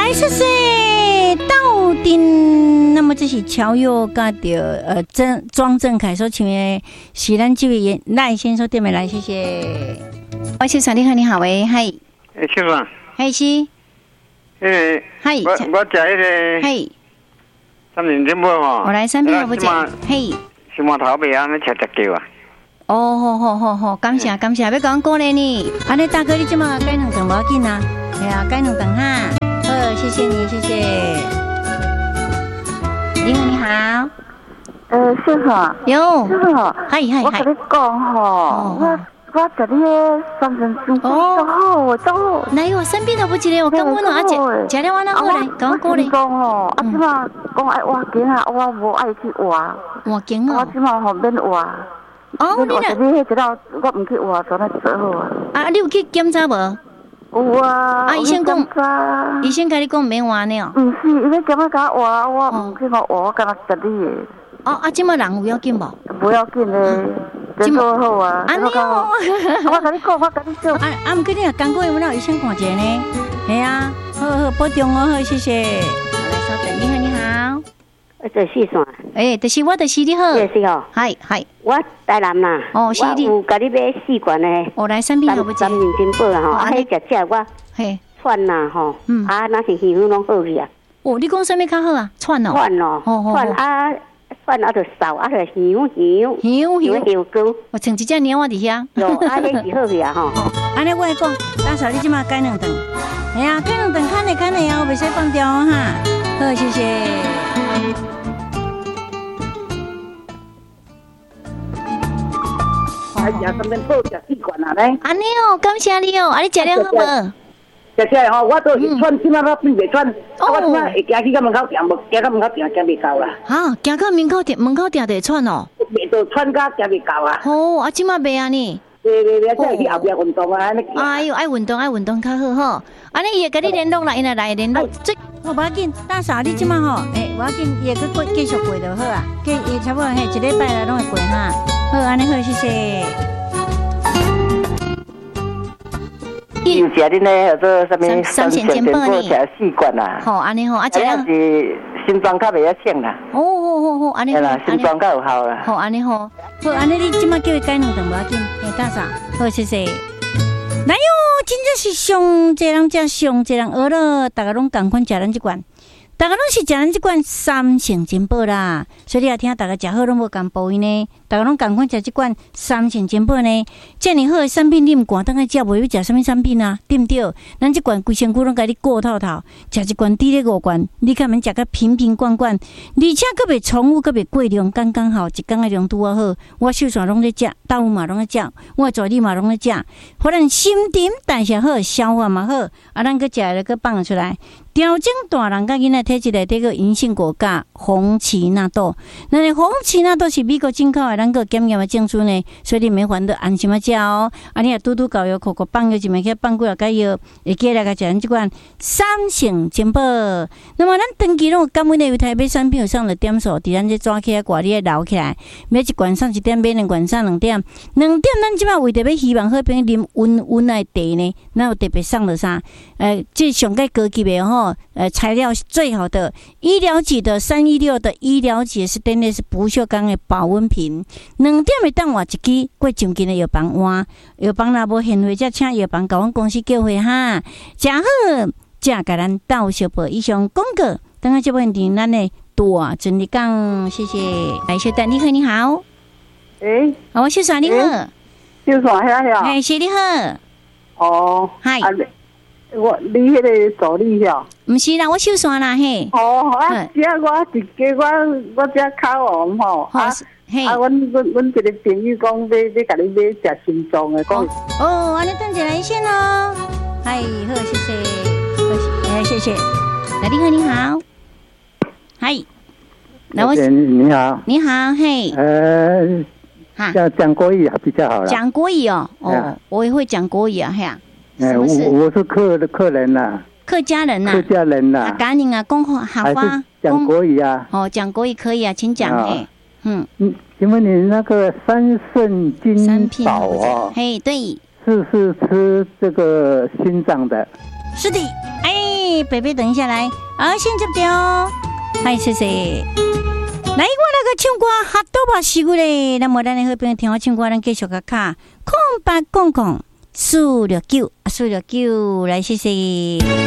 来，谢谢到底。那么这是乔佑甲着庄正凯所唱的，是咱这位赖先生点的来，谢谢。喂，先生你好，你好喂，嗨。 先生。 嗨是。嗨。 我食迄个。 嗨。 三年前哦。 我来三片都不食。嘿。 是毛头白安尼吃只叫啊。 哦，好，感谢，要讲鼓励你。安尼大哥，你即马改两顿无要紧啊？系啊，改两顿哈。好，谢谢你，谢谢。你好。 师傅。 有。 师傅。 嗨。 我跟你讲吼，我食你的三珍珠都好，都好。 哪有三片都不记得？我刚问了阿姐，吃了我那好嘞，讲鼓励。 讲吼，即马讲爱挖井啊，我无爱去挖。 挖井哦。 我即马方便挖。 哦，你若你迄一道我唔去挖，做那做好啊。 啊，你有去检查无？ 有啊。 啊，医生甲你讲免挖呢？ 唔是，伊咧检查甲我挖，我唔去挖，我敢若食你的。 哦，啊，即马人有要紧无？ 不要紧嘞，真做好啊。 安尼哦。 我甲你讲，我甲你讲。 毋过你若讲过，我哪有医生看者呢？系啊，好，保重哦，好，谢谢。好，来稍等，你好。 这四线， 就是我，就是你好。 是哦， 系， 我台南啦。 哦，是你。 我有甲你买4罐的。 我来三片好不？ 3年金宝啦吼，啊，迄只我串啦吼，啊，那是鱼粉拢好去啊。 哦，你讲啥物较好啊？串哦。 串啊，串啊，就扫啊，就香膏。 我剩一只猫仔伫遐。 有啊，迄是好去啊吼。 安尼我会讲，大嫂你即马改两顿。哎呀，改两顿看咧啊，我袂使放掉哈。好，谢谢。 哎呀，三珍宝食4罐啊咧！ 安尼哦，感谢你哦，啊你食了好无？ 食吼，我都是串，即马我变袂串，我即马会行去到门口埕，无行到门口埕行袂到啦。 哈，行到门口埕就会串哦。 袂到串到行袂到啊。 哦，啊，即马袂安尼。 对，再去后壁运动啊，安尼。 哎呦，爱运动较好吼。安尼伊会甲你联络啦，因来来联络。无要紧，大嫂你即马吼，无要紧，伊会去继续过就好啊。伊差不多一礼拜来拢会过哈。好，安尼好，谢谢。 有食恁咧，叫做什么三鲜煎包呢？ 食4罐啦。 好，安尼好，啊，这样是新装较袂晓省啦。 好，安尼好。 啦，新装较有效啦。 好，安尼好。好，安尼你即马叫伊改两顿无要紧，大嫂，好，谢谢。来哟，真正是上侪人食，上侪人学了，大家拢共款食咱这罐。大家拢是食咱这罐三鲜煎包啦，所以你也听大家食好拢无共报应呢。大家拢共款食这罐三鲜煎包呢，这么好的产品你唔赶等下食，袂要食什么产品啊？对不对？咱这罐规身躯拢甲你过透透，食一罐抵咧5罐，你看免食个瓶瓶罐罐，而且佫袂重复，佫袂过量，刚刚好，一工的量拄好。我手上拢咧食，豆腐嘛拢咧食，我助理嘛拢咧食，互咱心情代谢好，消化嘛好，啊，咱佫食了佫放出来。调整大人甲囡仔体质内底个银杏果甲红奇纳豆，那红奇纳豆是美国进口的，咱个检验的证书呢，所以你免烦恼，安心啊食哦。啊，你也拄搞药，口放药一枚去放几啊个药，会记来个食咱这款三鲜煎包。那么咱长期拢有感恩的，有台买产品有上了点数，伫咱这抓起来挂，你留起来，买一罐送1点，买2罐送2点。2点咱即摆为着要希望好朋友啉温的茶呢，那有特别送了啥？这上个高级的吼。材料最好的医疗级的316的医疗级是stainless不锈钢的保温瓶，2点会当换一支过上近的药房换，药房若无现货，则请药房甲阮公司叫回哈，食好，则甲咱斗小报以上广告，等下这问题咱的大真理讲，谢谢。来，小丹，你好，我小爽你好， 小爽遐， 谢你好， 哦， 嗨。 你迄个助理晓？ 毋是啦，我手酸啦嘿。 哦，啊，只我一家我只烤王吼，阮一个朋友讲要甲你买食心脏的，讲。 哦，安尼等一来先哦。嗨，好，谢谢，谢谢。来，你好，嗨，来我你好， 你好，嘿。 讲国语比较好了。 讲国语哦，我也会讲国语啊，嘿呀。 我是客人呐， 客家人呐，赶紧啊，讲好话， 讲国语啊。 哦，讲国语可以啊，请讲哎。 请问你那个三肾金宝哦， 嘿，对， 是吃这个心脏的。 是的，哎，北北等一下来，好，先接掉，嗨，谢谢。来，我那个唱歌哈多把时过嘞，那么咱的好朋友听我唱歌，咱继续个卡空800 469，来谢谢。